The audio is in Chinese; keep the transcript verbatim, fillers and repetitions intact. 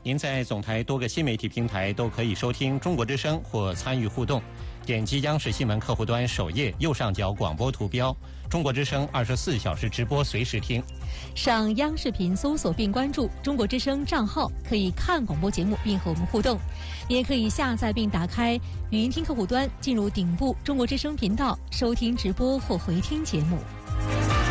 您在总台多个新媒体平台都可以收听中国之声或参与互动。点击央视新闻客户端首页右上角广播图标，中国之声二十四小时直播，随时听。 上央视频搜索并关注中国之声账号，可以看广播节目并和我们互动。你也可以下载并打开语音听客户端，进入顶部中国之声频道，收听直播或回听节目。